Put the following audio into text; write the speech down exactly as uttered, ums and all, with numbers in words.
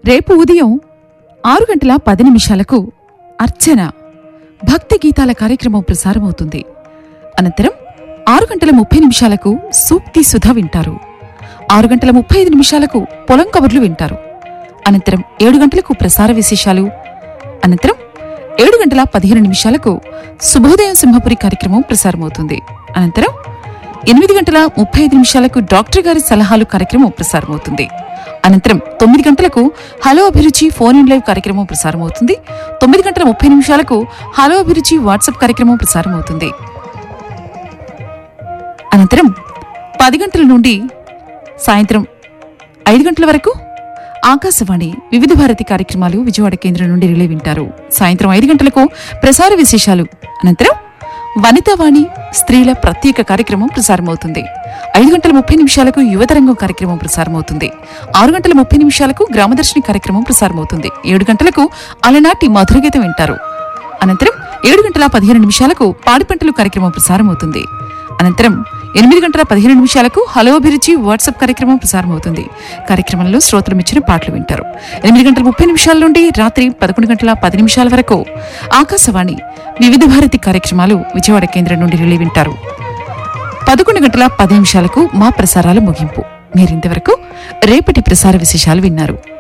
రేపు ఉదయం ఆరు గంటల పది నిమిషాలకు అర్చన భక్తి గీతాల కార్యక్రమం ప్రసారమవుతుంది. అనంతరం ఆరు గంటల ముప్పై నిమిషాలకు సూక్తి సుధ వింటారు. ఆరు గంటల ముప్పై ఐదు నిమిషాలకు పొలం కబుర్లు వింటారు. అనంతరం ఏడు గంటలకు ప్రసార విశేషాలు. అనంతరం ఏడు గంటల పదిహేను నిమిషాలకు శుభోదయం సింహపురి కార్యక్రమం ప్రసారమవుతుంది. అనంతరం ఎనిమిది గంటల ముప్పై ఐదు నిమిషాలకు డాక్టర్ గారి సలహాలు కార్యక్రమం ప్రసారమవుతుంది. అనంతరం తొమ్మిది గంటలకు హలో అభిరుచి ఫోన్ ఇన్ లైవ్ కార్యక్రమం ప్రసారమవుతుంది. తొమ్మిది గంటల ముప్పై నిమిషాలకు హలో అభిరుచి వాట్సాప్ కార్యక్రమం ప్రసారమవుతుంది. అనంతరం పది గంటల నుండి సాయంత్రం ఐదు గంటల వరకు ఆకాశవాణి వివిధ భారతి కార్యక్రమాలు విజయవాడ కేంద్రం నుండి రిలే వింటారు. సాయంత్రం ఐదు గంటలకు ప్రసార విశేషాలు. అనంతరం వనితావాణి స్త్రీల ప్రత్యేక కార్యక్రమం ప్రసారమవుతుంది. ఐదు గంటల ముప్పై నిమిషాలకు యువతరంగం కార్యక్రమం ప్రసారమవుతుంది. ఆరు గంటల ముప్పై నిమిషాలకు గ్రామదర్శిని కార్యక్రమం ప్రసారమవుతుంది. ఏడు గంటలకు అలనాటి మధురగీతం వింటారు. అనంతరం ఏడు గంటల పదిహేను నిమిషాలకు పాడి పంటలు కార్యక్రమం ప్రసారమవుతుంది. అనంతరం ఎనిమిది గంటల పదిహేను నిమిషాలకు హలో అభిరుచి వాట్సాప్ కార్యక్రమం ప్రసారమవుతుంది. కార్యక్రమంలో శ్రోతలు మెచ్చిన పాటలు వింటారు. ఎనిమిది గంటల ముప్పై నిమిషాల నుండి రాత్రి పదకొండు గంటల పది నిమిషాల వరకు ఆకాశవాణి వివిధ భారతి కార్యక్రమాలు విజయవాడ కేంద్రం నుండి రిలే వింటారు. పదకొండు గంటల పది నిమిషాలకు మా ప్రసారాలు ముగింపు. మీరింతవరకు రేపటి ప్రసార విశేషాలు విన్నారు.